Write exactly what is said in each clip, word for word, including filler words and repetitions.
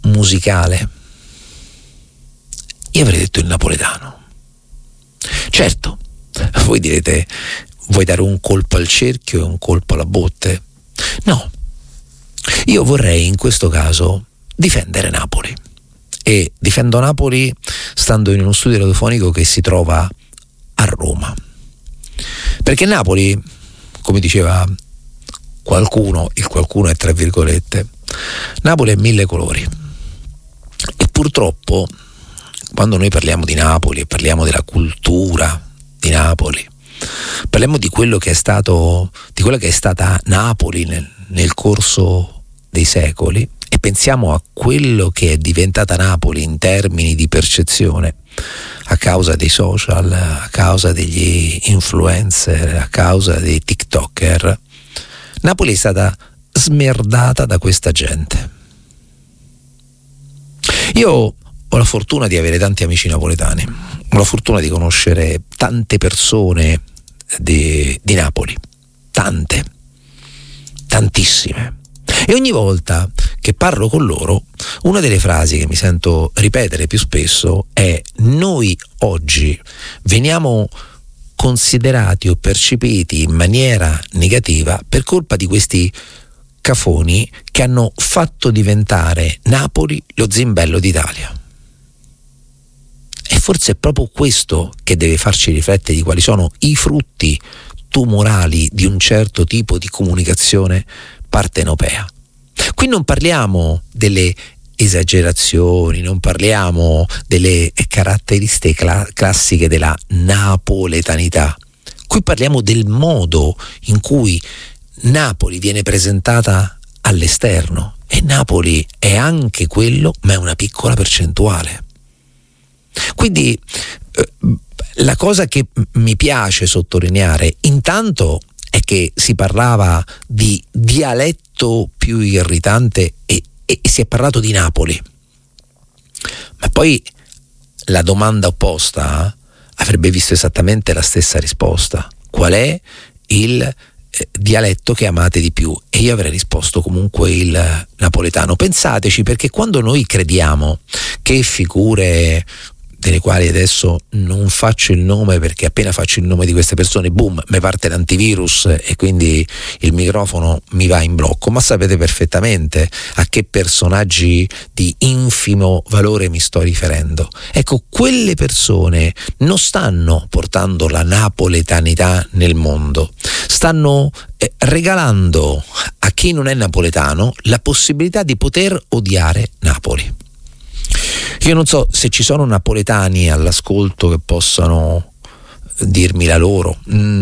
musicale, io avrei detto il napoletano. Certo, voi direte, vuoi dare un colpo al cerchio e un colpo alla botte? No, io vorrei in questo caso difendere Napoli, e difendo Napoli stando in uno studio radiofonico che si trova a Roma, perché Napoli, come diceva qualcuno, il qualcuno è tra virgolette, Napoli è mille colori, e purtroppo quando noi parliamo di Napoli e parliamo della cultura di Napoli, parliamo di quello che è stato, di quella che è stata Napoli nel, nel corso dei secoli, e pensiamo a quello che è diventata Napoli in termini di percezione a causa dei social, a causa degli influencer, a causa dei TikToker. Napoli è stata smerdata da questa gente. Io ho la fortuna di avere tanti amici napoletani, ho la fortuna di conoscere tante persone di, di Napoli, tante, tantissime, e ogni volta che parlo con loro una delle frasi che mi sento ripetere più spesso è: noi oggi veniamo considerati o percepiti in maniera negativa per colpa di questi cafoni che hanno fatto diventare Napoli lo zimbello d'Italia. E forse è proprio questo che deve farci riflettere di quali sono i frutti tumorali di un certo tipo di comunicazione partenopea. Qui non parliamo delle esagerazioni, non parliamo delle caratteristiche cla- classiche della napoletanità. Qui parliamo del modo in cui Napoli viene presentata all'esterno, e Napoli è anche quello, ma è una piccola percentuale. Quindi eh, la cosa che mi piace sottolineare intanto è che si parlava di dialetto più irritante e, e si è parlato di Napoli, ma poi la domanda opposta avrebbe visto esattamente la stessa risposta: qual è il eh, dialetto che amate di più? E io avrei risposto comunque il napoletano. Pensateci, perché quando noi crediamo che figure delle quali adesso non faccio il nome, perché appena faccio il nome di queste persone, boom, mi parte l'antivirus e quindi il microfono mi va in blocco, ma sapete perfettamente a che personaggi di infimo valore mi sto riferendo. Ecco, quelle persone non stanno portando la napoletanità nel mondo, stanno eh, regalando a chi non è napoletano la possibilità di poter odiare Napoli. Io non so se ci sono napoletani all'ascolto che possano dirmi la loro.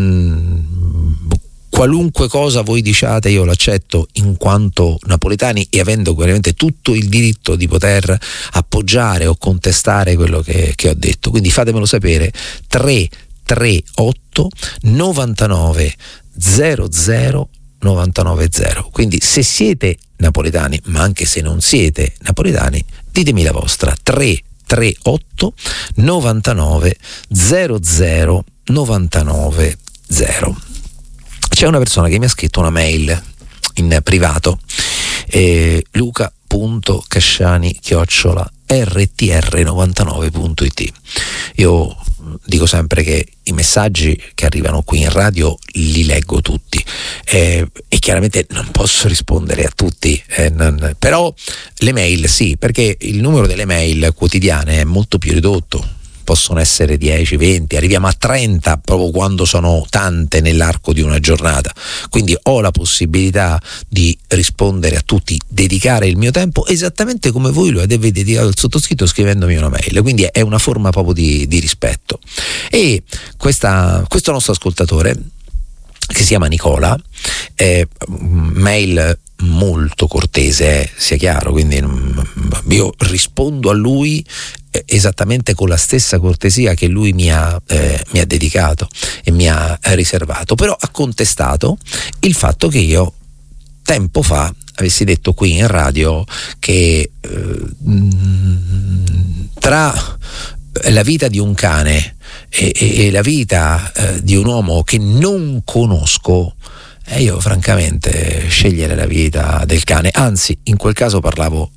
Mm, qualunque cosa voi diciate io l'accetto in quanto napoletani, e avendo ovviamente tutto il diritto di poter appoggiare o contestare quello che, che ho detto. Quindi fatemelo sapere. Tre tre otto novantanove zero zero novantanove zero. Quindi se siete napoletani, ma anche se non siete napoletani, ditemi la vostra. Tre tre otto novantanove zero zero novantanove zero. C'è una persona che mi ha scritto una mail in privato, eh, luca.casciani chiocciola erre ti erre novantanove punto it. Io dico sempre che i messaggi che arrivano qui in radio li leggo tutti, eh, e chiaramente non posso rispondere a tutti, eh, non, però le mail sì, perché il numero delle mail quotidiane è molto più ridotto. Possono essere dieci, venti, arriviamo a trenta proprio quando sono tante nell'arco di una giornata. Quindi ho la possibilità di rispondere a tutti, dedicare il mio tempo esattamente come voi lo avete dedicato al sottoscritto scrivendomi una mail. Quindi è una forma proprio di, di rispetto. E questa, questo nostro ascoltatore, che si chiama Nicola, eh, mail molto cortese, eh, sia chiaro, quindi io rispondo a lui esattamente con la stessa cortesia che lui mi ha, eh, mi ha dedicato e mi ha riservato, però ha contestato il fatto che io tempo fa avessi detto qui in radio che eh, tra la vita di un cane e, e, e la vita eh, di un uomo che non conosco, e io francamente scegliere la vita del cane, anzi in quel caso parlavo